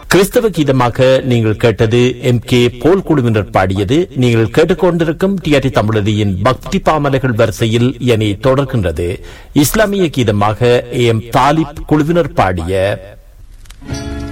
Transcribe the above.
கிறிஸ்தவ கீதமாக நீங்கள் கேட்டது MK போல் குழுவினர் பாடியது. நீங்கள் கேட்டுக்கொண்டிருக்கும் டிஆர்டி தமிழொலியின் பக்தி பாமலைகள் வரிசையில் என தொடர்கின்றது. இஸ்லாமிய கீதமாக AM தாலிப் குழுவினர் பாடிய